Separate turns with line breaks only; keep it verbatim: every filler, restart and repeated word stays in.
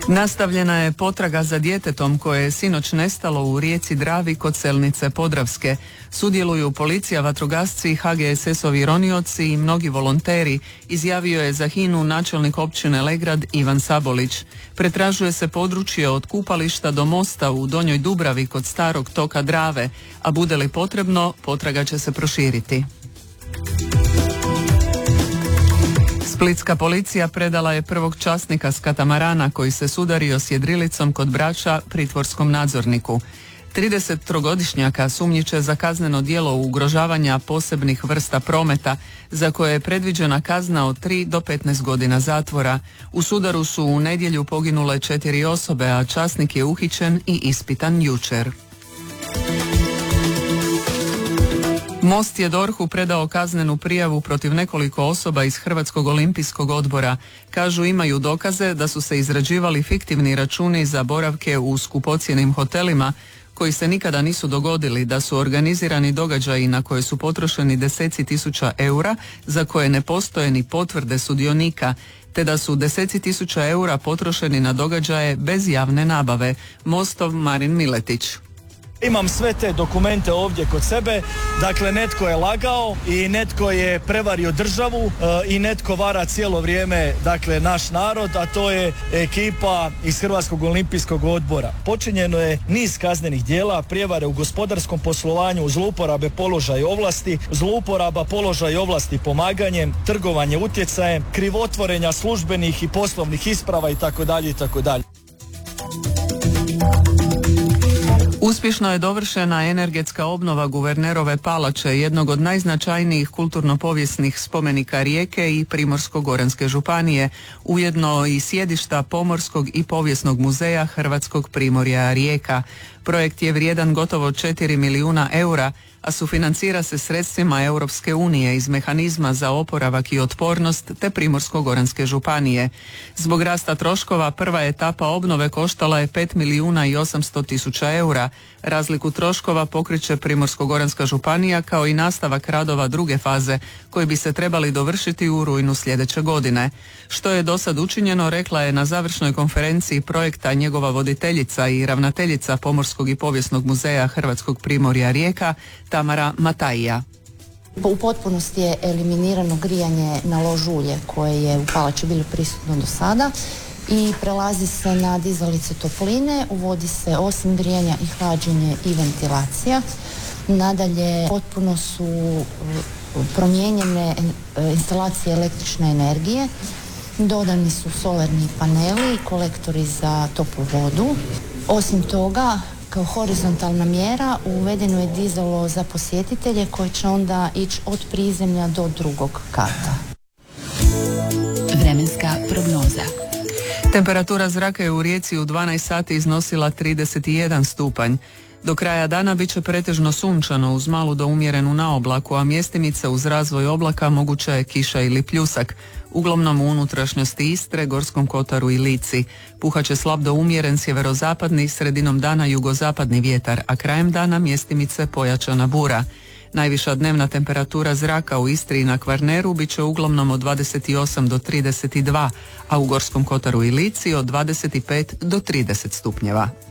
Nastavljena je potraga za djetetom koje je sinoć nestalo u rijeci Dravi kod Selnice Podravske. Sudjeluju policija, vatrogasci, H G S S-ovi ronioci i mnogi volonteri, izjavio je za HINA-u načelnik općine Legrad Ivan Sabolić. Pretražuje se područje od kupališta do mosta u Donjoj Dubravi kod starog toka Drave, a bude li potrebno, potraga će se proširiti. Splitska policija predala je prvog časnika s katamarana koji se sudario s jedrilicom kod Brača pritvorskom nadzorniku. tridesettrogodišnjaka sumnjiče za kazneno djelo ugrožavanja posebnih vrsta prometa, za koje je predviđena kazna od tri do petnaest godina zatvora. U sudaru su u nedjelju poginule četiri osobe, a časnik je uhićen i ispitan jučer. Most je D O R H-u predao kaznenu prijavu protiv nekoliko osoba iz Hrvatskog olimpijskog odbora. Kažu imaju dokaze da su se izrađivali fiktivni računi za boravke u skupocjenim hotelima koji se nikada nisu dogodili, da su organizirani događaji na koje su potrošeni deseci tisuća eura za koje ne postoje ni potvrde sudionika, te da su deseci tisuća eura potrošeni na događaje bez javne nabave. Mostov Marin Miletić.
Imam sve te dokumente ovdje kod sebe, dakle netko je lagao i netko je prevario državu e, i netko vara cijelo vrijeme, dakle naš narod, a to je ekipa iz Hrvatskog olimpijskog odbora. Počinjeno je niz kaznenih djela, prijevare u gospodarskom poslovanju, zlouporabe položaja i ovlasti, zlouporaba položaja i ovlasti pomaganjem, trgovanje utjecajem, krivotvorenja službenih i poslovnih isprava itd. itd.
Uspješno je dovršena energetska obnova Guvernerove palače, jednog od najznačajnijih kulturno-povijesnih spomenika Rijeke i Primorsko-goranske županije, ujedno i sjedišta Pomorskog i povijesnog muzeja Hrvatskog primorja Rijeka. Projekt je vrijedan gotovo četiri milijuna eura, a sufinancira se sredstvima Europske unije iz mehanizma za oporavak i otpornost te Primorsko-goranske županije. Zbog rasta troškova prva etapa obnove koštala je pet milijuna i osamsto tisuća eura. Razliku troškova pokriće Primorsko-goranska županija kao i nastavak radova druge faze koji bi se trebali dovršiti u rujnu sljedeće godine. Što je do sad učinjeno, rekla je na završnoj konferenciji projekta njegova voditeljica i ravnateljica Pomorskog i povijesnog muzeja Hrvatskog primorja Rijeka Tamara Matajija.
U potpunosti je eliminirano grijanje na lož ulje koje je u palači bilo prisutno do sada i prelazi se na dizalice topline, uvodi se osim grijanja i hlađenje i ventilacija. Nadalje potpuno su promijenjene instalacije električne energije, dodani su solarni paneli i kolektori za toplu vodu. Osim toga, kao horizontalna mjera uvedeno je dizalo za posjetitelje koji će onda ići od prizemlja do drugog kata.
Vremenska prognoza.
Temperatura zraka je u Rijeci u dvanaest sati iznosila trideset jedan stupanj. Do kraja dana bit će pretežno sunčano uz malu do umjerenu naoblaku, a mjestimice uz razvoj oblaka moguća je kiša ili pljusak. Uglavnom u unutrašnjosti Istre, Gorskom kotaru i Lici. Puhaće slab do umjeren sjeverozapadni, sredinom dana jugozapadni vjetar, a krajem dana mjestimice pojačana bura. Najviša dnevna temperatura zraka u Istri i na Kvarneru bit će uglavnom od dvadeset osam do trideset dva, a u Gorskom kotaru i Lici od dvadeset pet do trideset stupnjeva.